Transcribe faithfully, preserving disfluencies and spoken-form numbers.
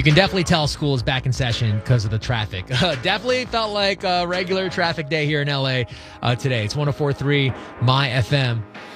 You can definitely tell school is back in session because of the traffic. Uh, definitely felt like a regular traffic day here in L A uh, today. It's one oh four point three My F M.